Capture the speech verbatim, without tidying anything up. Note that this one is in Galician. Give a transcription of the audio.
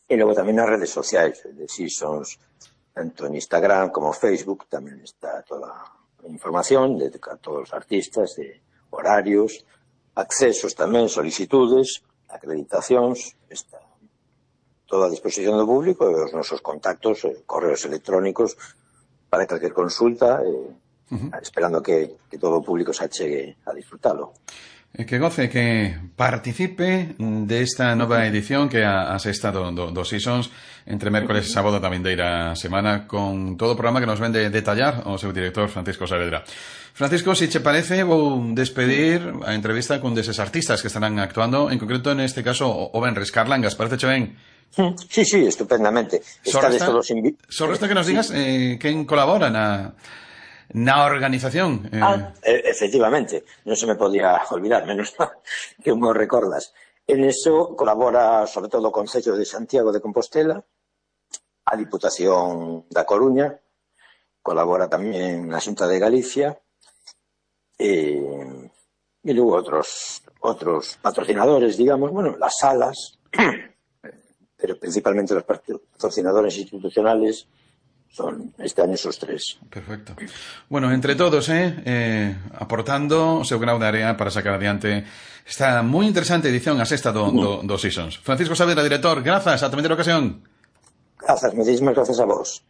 E logo tamén nas redes sociais de Seasons, tanto en Instagram como Facebook, tamén está toda a información de todos os artistas, de horarios, accesos tamén, solicitudes, acreditacións, está toda a disposición do público e os nosos contactos, eh, correos electrónicos para calquer consulta, eh, uh-huh. esperando que, que todo o público se achegue a disfrutalo. Que goce, que participe desta nova edición que a, a sexta do, do, do Seasons entre mércoles e sábado da vindeira semana con todo o programa que nos ven de detallar o seu director Francisco Saavedra. Francisco, se che parece, vou despedir a entrevista con deses artistas que estarán actuando, en concreto neste caso o Benres. Carlangas, parece che ben? Sí, sí, estupendamente. Estades todos invi- Só resta que nos digas eh, quen colabora na... na organización. Eh... Ah, efectivamente, non se me podía olvidar, menos que me recordas. En eso colabora sobre todo o Concello de Santiago de Compostela, a Diputación da Coruña, colabora tamén a Xunta de Galicia, e, e logo outros, outros patrocinadores, digamos, bueno, las salas, pero principalmente los patrocinadores institucionales, son este año esos tres. Perfecto. Bueno, entre todos, eh, eh aportando o seu grau de área para sacar adiante esta moi interesante edición a sexta do, do, do Seasons. Francisco Saavedra, director, grazas, ata a primeira ocasión. Grazas, muchísimas grazas a vos.